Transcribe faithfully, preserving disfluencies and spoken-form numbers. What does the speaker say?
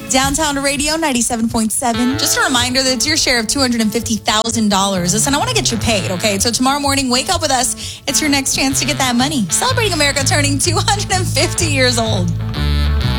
Downtown Radio ninety-seven point seven. Just a reminder that it's your share of two hundred fifty thousand dollars. Listen, I want to get you paid, okay? So tomorrow morning, wake up with us. It's your next chance to get that money. Celebrating America turning two hundred fifty years old.